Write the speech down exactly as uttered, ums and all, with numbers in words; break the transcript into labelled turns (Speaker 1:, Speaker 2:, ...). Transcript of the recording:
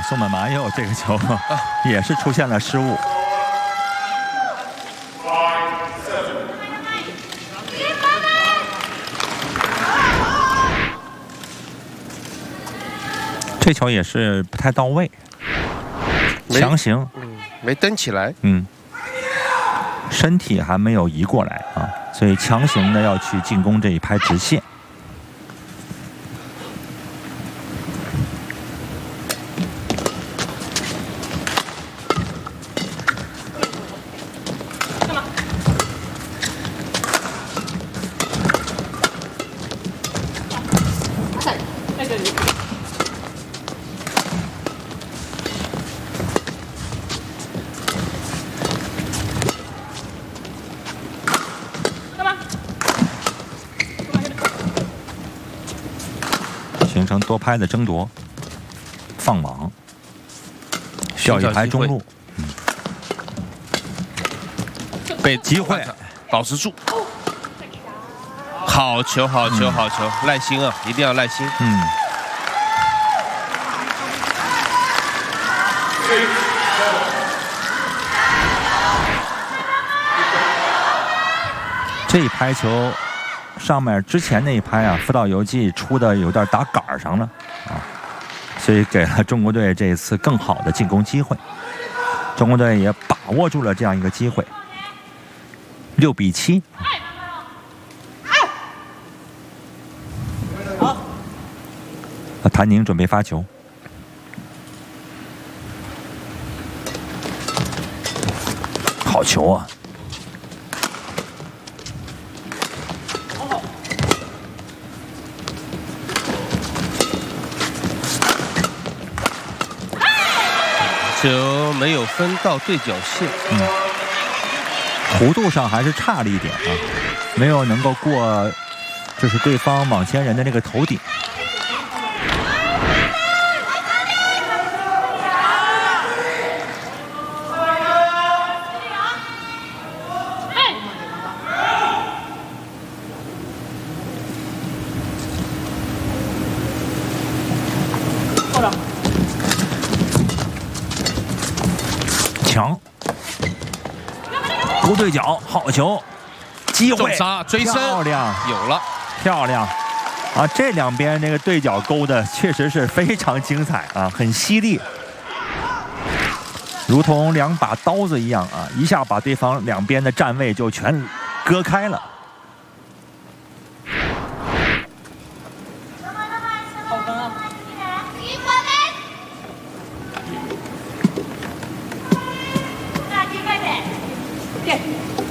Speaker 1: 松本麻佑这个球也是出现了失误。这球也是不太到位，强行，
Speaker 2: 嗯，没蹬起来，
Speaker 1: 嗯，身体还没有移过来啊，所以强行的要去进攻这一拍直线。形成多拍的争夺，放网，掉一拍中路，嗯，
Speaker 2: 被
Speaker 1: 机会
Speaker 2: 保持住，好球，好球，好球，耐心啊，一定要耐心。
Speaker 1: 嗯。这一拍球。上面之前那一拍啊，福岛由纪出的有点打杆上了啊，所以给了中国队这一次更好的进攻机会。中国队也把握住了这样一个机会，六比七。好，谭宁准备发球，好球啊！
Speaker 2: 球没有分到对角线，
Speaker 1: 嗯，弧度上还是差了一点啊，没有能够过，就是对方网前人的那个头顶。强，勾对角，好球，机会，
Speaker 2: 追身，
Speaker 1: 漂亮，
Speaker 2: 有了，
Speaker 1: 漂亮，啊，这两边那个对角勾的确实是非常精彩啊，很犀利，如同两把刀子一样啊，一下把对方两边的站位就全割开了。
Speaker 3: 对。